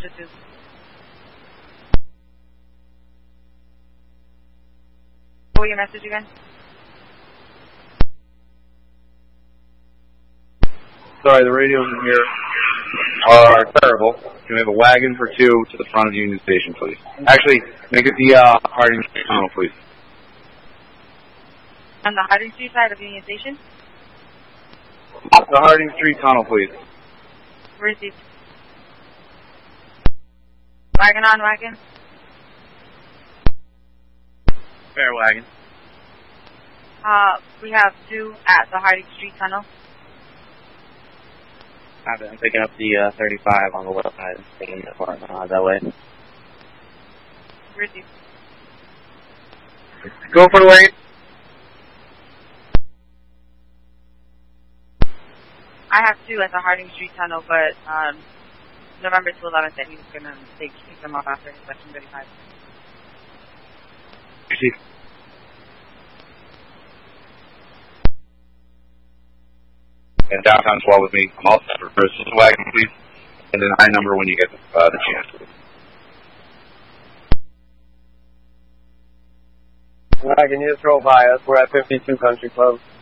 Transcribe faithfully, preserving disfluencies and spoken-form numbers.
Delta two. What was your message again? Sorry, the radios in here are terrible. Can we have a wagon for two to the front of Union Station, please? Actually, make it the uh, Harding Street Tunnel, please. On the Harding Street side of Union Station? The Harding Street Tunnel, please. Received. Wagon on wagon? Fair wagon. Uh, we have two at the Harding Street Tunnel. I'm picking up the uh, thirty-five on the left side and taking it far, uh, that way. Received. Go for the wagon. I have two at the Harding Street Tunnel, but um, November to eleventh that he was going to take them off after Section thirty-five. Received. And downtown as well with me. I'm all set for first the wagon, please. And then high number when you get uh, the chance. Wagon, you just drove by us. We're at fifty-two Country Club.